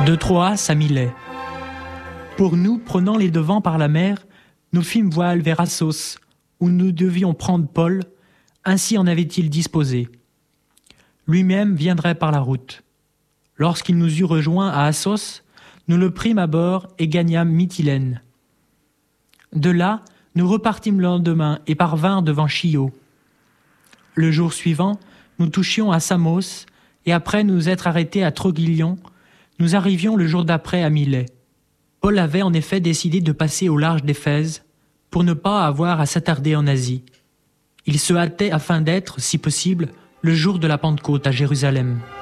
De Troas à Milet. Pour nous, prenant les devants par la mer, nous fîmes voile vers Assos, où nous devions prendre Paul, ainsi en avait-il disposé. Lui-même viendrait par la route. Lorsqu'il nous eut rejoints à Assos, nous le prîmes à bord et gagnâmes Mytilène. De là, nous repartîmes le lendemain et parvinrent devant Chio. Le jour suivant, nous touchions à Samos, et après nous être arrêtés à Trogylion, nous arrivions le jour d'après à Milet. Paul avait en effet décidé de passer au large d'Éphèse pour ne pas avoir à s'attarder en Asie. Il se hâtait afin d'être, si possible, le jour de la Pentecôte à Jérusalem.